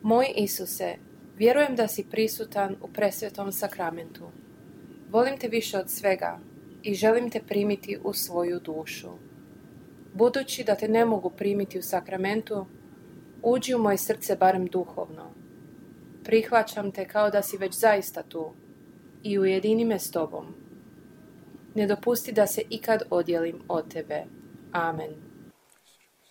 Moj Isuse, vjerujem da si prisutan u presvetom sakramentu. Volim te više od svega i želim te primiti u svoju dušu. Budući da te ne mogu primiti u sakramentu, uđi u moje srce barem duhovno. Prihvaćam te kao da si već zaista tu i ujedini me s tobom. Ne dopusti da se ikad odjelim od tebe. Amen.